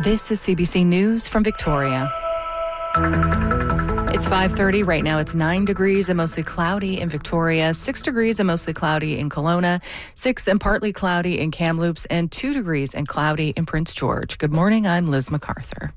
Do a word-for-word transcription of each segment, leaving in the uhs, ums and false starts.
This is C B C News from Victoria. It's five thirty. Right now it's nine degrees and mostly cloudy in Victoria, six degrees and mostly cloudy in Kelowna, six and partly cloudy in Kamloops, and two degrees and cloudy in Prince George. Good morning, I'm Liz MacArthur.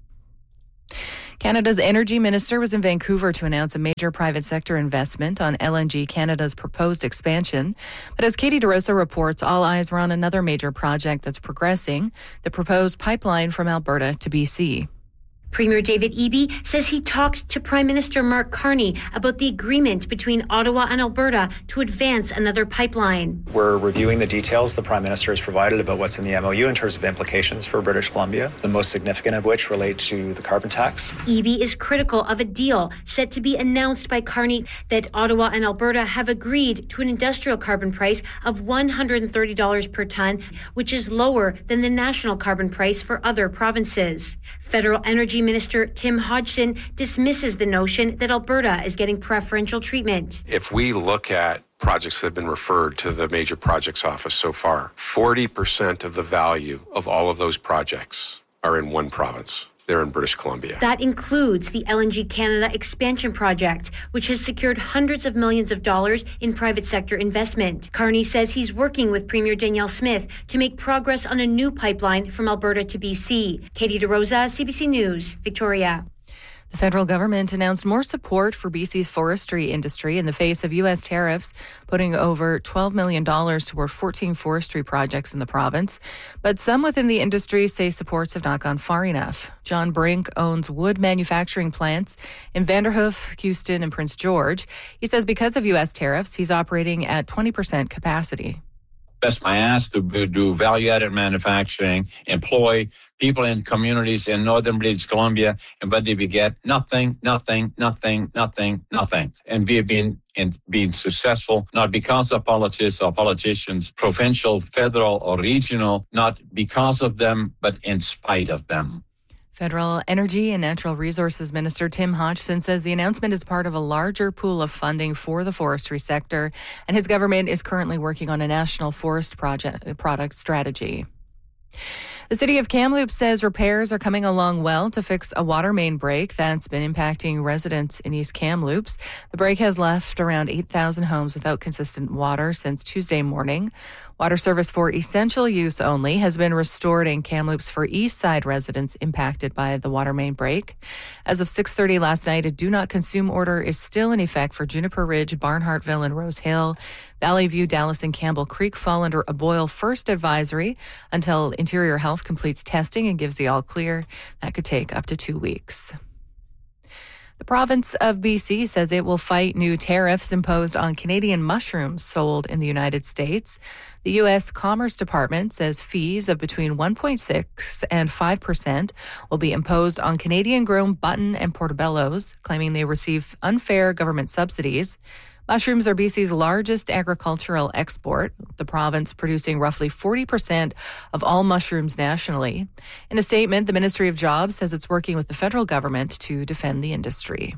Canada's Energy Minister was in Vancouver to announce a major private sector investment on L N G Canada's proposed expansion. But as Katie DeRosa reports, all eyes were on another major project that's progressing, the proposed pipeline from Alberta to B C. Premier David Eby says he talked to Prime Minister Mark Carney about the agreement between Ottawa and Alberta to advance another pipeline. We're reviewing the details the Prime Minister has provided about what's in the M O U in terms of implications for British Columbia, the most significant of which relate to the carbon tax. Eby is critical of a deal set to be announced by Carney that Ottawa and Alberta have agreed to an industrial carbon price of one hundred thirty dollars per tonne, which is lower than the national carbon price for other provinces. Federal Energy Minister Tim Hodgson dismisses the notion that Alberta is getting preferential treatment. If we look at projects that have been referred to the major projects office so far, forty percent of the value of all of those projects are in one province. They're in British Columbia. That includes the L N G Canada expansion project, which has secured hundreds of millions of dollars in private sector investment. Carney says he's working with Premier Danielle Smith to make progress on a new pipeline from Alberta to B C. Katie DeRosa, C B C News, Victoria. The federal government announced more support for B C's forestry industry in the face of U S tariffs, putting over twelve million dollars toward fourteen forestry projects in the province. But some within the industry say supports have not gone far enough. John Brink owns wood manufacturing plants in Vanderhoof, Houston, and Prince George. He says because of U S tariffs, he's operating at twenty percent capacity. Best my ass to do value-added manufacturing, employ people in communities in northern British Columbia, and but we get nothing, nothing, nothing, nothing, nothing. And we have been in being successful, not because of politics or politicians, provincial, federal, or regional, not because of them, but in spite of them. Federal Energy and Natural Resources Minister Tim Hodgson says the announcement is part of a larger pool of funding for the forestry sector, and his government is currently working on a national forest project product strategy. The city of Kamloops says repairs are coming along well to fix a water main break that's been impacting residents in East Kamloops. The break has left around eight thousand homes without consistent water since Tuesday morning. Water service for essential use only has been restored in Kamloops for East Side residents impacted by the water main break. As of six thirty last night, a do not consume order is still in effect for Juniper Ridge, Barnhartville, and Rose Hill. Valley View, Dallas, and Campbell Creek fall under a boil first advisory until Interior Health completes testing and gives the all clear. That could take up to two weeks. The province of B C says it will fight new tariffs imposed on Canadian mushrooms sold in the United States. The U S Commerce Department says fees of between one point six and five percent will be imposed on Canadian-grown button and portobellos, claiming they receive unfair government subsidies. Mushrooms are B C's largest agricultural export, the province producing roughly forty percent of all mushrooms nationally. In a statement, the Ministry of Jobs says it's working with the federal government to defend the industry.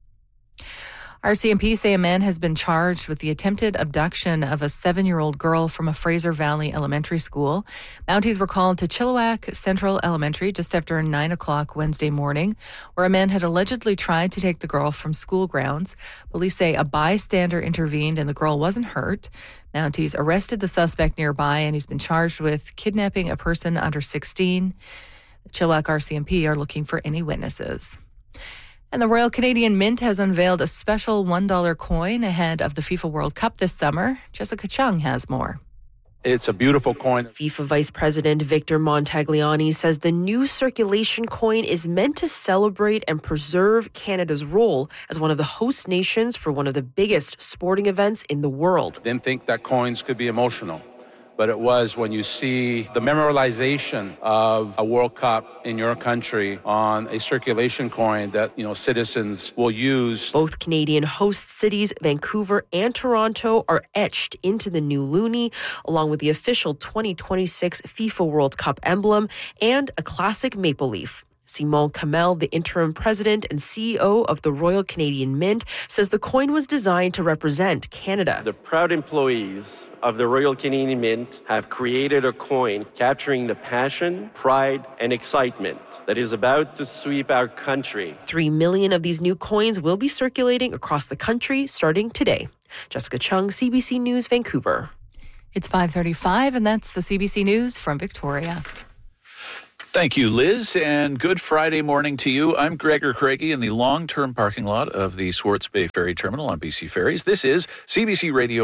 R C M P say a man has been charged with the attempted abduction of a seven-year-old girl from a Fraser Valley elementary school. Mounties were called to Chilliwack Central Elementary just after nine o'clock Wednesday morning, where a man had allegedly tried to take the girl from school grounds. Police say a bystander intervened and the girl wasn't hurt. Mounties arrested the suspect nearby, and he's been charged with kidnapping a person under sixteen. The Chilliwack R C M P are looking for any witnesses. And the Royal Canadian Mint has unveiled a special one dollar coin ahead of the FIFA World Cup this summer. Jessica Chung has more. It's a beautiful coin. FIFA Vice President Victor Montagliani says the new circulation coin is meant to celebrate and preserve Canada's role as one of the host nations for one of the biggest sporting events in the world. Didn't think that coins could be emotional, but it was when you see the memorialization of a World Cup in your country on a circulation coin that, you know, citizens will use. Both Canadian host cities, Vancouver and Toronto, are etched into the new loonie, along with the official twenty twenty-six FIFA World Cup emblem and a classic maple leaf. Simon Kamel, the interim president and C E O of the Royal Canadian Mint, says the coin was designed to represent Canada. The proud employees of the Royal Canadian Mint have created a coin capturing the passion, pride, and excitement that is about to sweep our country. Three million of these new coins will be circulating across the country starting today. Jessica Chung, C B C News, Vancouver. It's five thirty-five, and that's the C B C News from Victoria. Thank you, Liz, and good Friday morning to you. I'm Gregor Craigie in the long-term parking lot of the Swartz Bay Ferry Terminal on B C Ferries. This is C B C Radio